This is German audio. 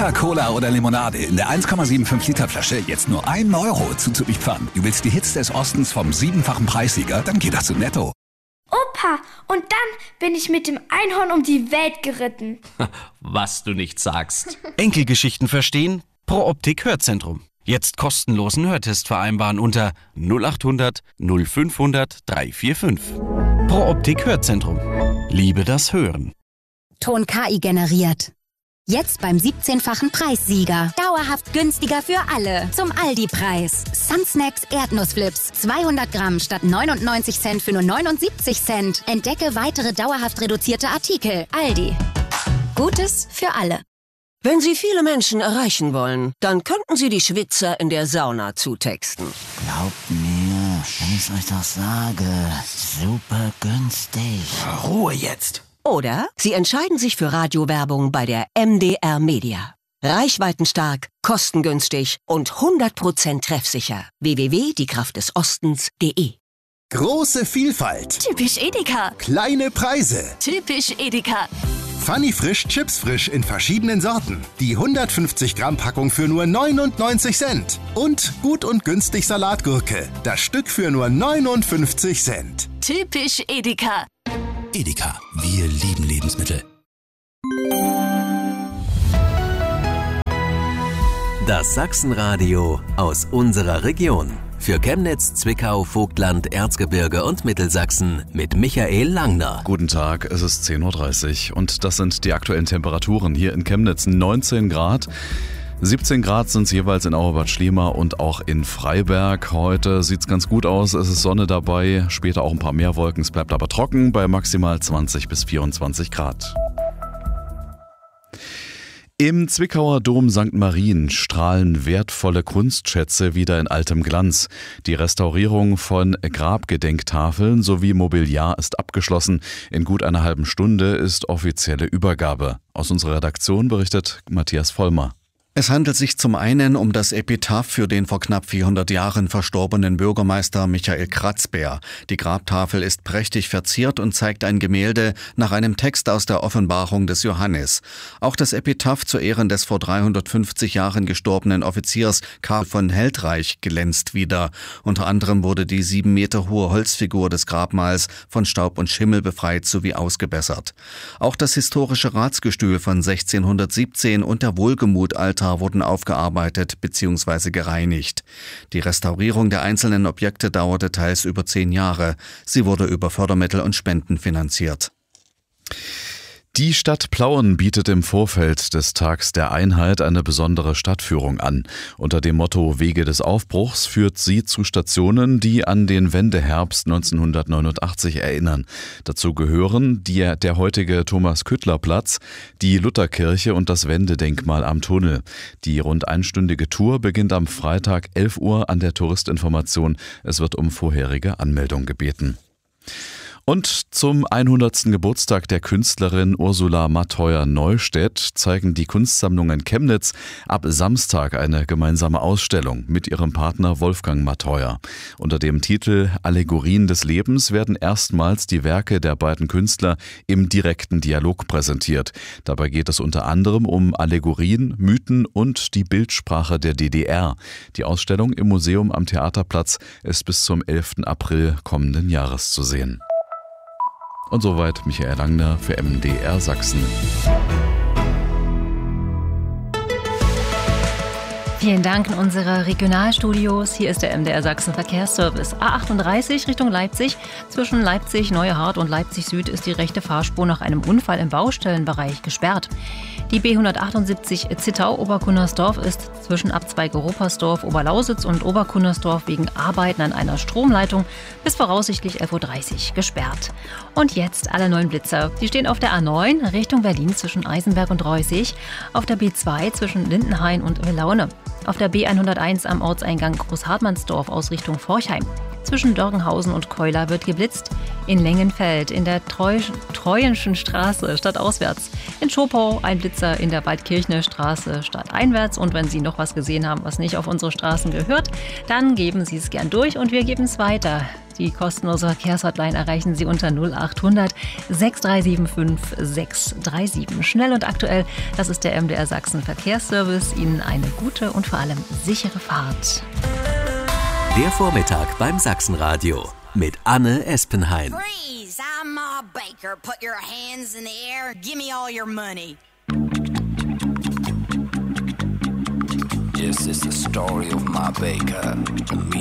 Wodka, Cola oder Limonade in der 1,75 Liter Flasche jetzt nur 1 Euro zuzüglich Pfand. Du willst die Hits des Ostens vom 7-fachen Preissieger? Dann geht das zu Netto. Opa, und dann bin ich mit dem Einhorn um die Welt geritten. Was du nicht sagst. Enkelgeschichten verstehen? Pro Optik Hörzentrum. Jetzt kostenlosen Hörtest vereinbaren unter 0800 0500 345. Pro Optik Hörzentrum. Liebe das Hören. Ton KI generiert. Jetzt beim 17-fachen Preissieger. Dauerhaft günstiger für alle. Zum Aldi-Preis. Sunsnacks Erdnussflips. 200 Gramm statt 99 Cent für nur 79 Cent. Entdecke weitere dauerhaft reduzierte Artikel. Aldi. Gutes für alle. Wenn Sie viele Menschen erreichen wollen, dann könnten Sie die Schwitzer in der Sauna zutexten. Glaubt mir, wenn ich euch das sage, super günstig. Ruhe jetzt. Oder Sie entscheiden sich für Radiowerbung bei der MDR Media. Reichweitenstark, kostengünstig und 100% treffsicher. www.diekraftdesostens.de. Große Vielfalt. Typisch Edeka. Kleine Preise. Typisch Edeka. Funny Frisch Chips Frisch in verschiedenen Sorten. Die 150 Gramm Packung für nur 99 Cent. Und gut und günstig Salatgurke. Das Stück für nur 59 Cent. Typisch Edeka. Edeka, wir lieben Lebensmittel. Das Sachsenradio aus unserer Region. Für Chemnitz, Zwickau, Vogtland, Erzgebirge und Mittelsachsen mit Michael Langner. Guten Tag, es ist 10.30 Uhr und das sind die aktuellen Temperaturen hier in Chemnitz. 19 Grad. 17 Grad sind es jeweils in Auerbad Schliemer und auch in Freiberg. Heute sieht es ganz gut aus, es ist Sonne dabei, später auch ein paar mehr Wolken, es bleibt aber trocken bei maximal 20 bis 24 Grad. Im Zwickauer Dom St. Marien strahlen wertvolle Kunstschätze wieder in altem Glanz. Die Restaurierung von Grabgedenktafeln sowie Mobiliar ist abgeschlossen. In gut einer halben Stunde ist offizielle Übergabe. Aus unserer Redaktion berichtet Matthias Vollmer. Es handelt sich zum einen um das Epitaph für den vor knapp 400 Jahren verstorbenen Bürgermeister Michael Kratzbär. Die Grabtafel ist prächtig verziert und zeigt ein Gemälde nach einem Text aus der Offenbarung des Johannes. Auch das Epitaph zu Ehren des vor 350 Jahren gestorbenen Offiziers Karl von Heldreich glänzt wieder. Unter anderem wurde die 7 Meter hohe Holzfigur des Grabmals von Staub und Schimmel befreit sowie ausgebessert. Auch das historische Ratsgestühl von 1617 und der Wohlgemutaltar wurden aufgearbeitet bzw. gereinigt. Die Restaurierung der einzelnen Objekte dauerte teils über 10 Jahre. Sie wurde über Fördermittel und Spenden finanziert. Die Stadt Plauen bietet im Vorfeld des Tags der Einheit eine besondere Stadtführung an. Unter dem Motto Wege des Aufbruchs führt sie zu Stationen, die an den Wendeherbst 1989 erinnern. Dazu gehören der heutige Thomas-Küttler-Platz, die Lutherkirche und das Wendedenkmal am Tunnel. Die rund einstündige Tour beginnt am Freitag 11 Uhr an der Touristinformation. Es wird um vorherige Anmeldung gebeten. Und zum 100. Geburtstag der Künstlerin Ursula Matheuer-Neustedt zeigen die Kunstsammlungen Chemnitz ab Samstag eine gemeinsame Ausstellung mit ihrem Partner Wolfgang Matheuer. Unter dem Titel Allegorien des Lebens werden erstmals die Werke der beiden Künstler im direkten Dialog präsentiert. Dabei geht es unter anderem um Allegorien, Mythen und die Bildsprache der DDR. Die Ausstellung im Museum am Theaterplatz ist bis zum 11. April kommenden Jahres zu sehen. Und soweit Michael Langner für MDR Sachsen. Vielen Dank in unsere Regionalstudios. Hier ist der MDR Sachsen Verkehrsservice. A38 Richtung Leipzig. Zwischen Leipzig Neuhardt und Leipzig Süd ist die rechte Fahrspur nach einem Unfall im Baustellenbereich gesperrt. Die B178 Zittau-Oberkunnersdorf ist zwischen Abzweige Ruppersdorf, Oberlausitz und Oberkunnersdorf wegen Arbeiten an einer Stromleitung bis voraussichtlich 11.30 Uhr gesperrt. Und jetzt alle neuen Blitzer. Die stehen auf der A9 Richtung Berlin zwischen Eisenberg und Reußig, auf der B2 zwischen Lindenhain und Willaune, auf der B101 am Ortseingang Großhartmannsdorf aus Richtung Forchheim. Zwischen Dörgenhausen und Keuler wird geblitzt. In Lengenfeld in der Treuenschen Straße stadtauswärts In Schopau ein Blitzer in der Waldkirchner Straße stadteinwärts. Und wenn Sie noch was gesehen haben, was nicht auf unsere Straßen gehört, dann geben Sie es gern durch und wir geben es weiter. Die kostenlose Verkehrshotline erreichen Sie unter 0800 6375 637. Schnell und aktuell, das ist der MDR Sachsen Verkehrsservice. Ihnen eine gute und vor allem sichere Fahrt. Der Vormittag beim Sachsenradio mit Anne Espenhain. Freeze! I'm Ma Baker. Put your hands in the air. Give me all your money. This is the story of Ma Baker, a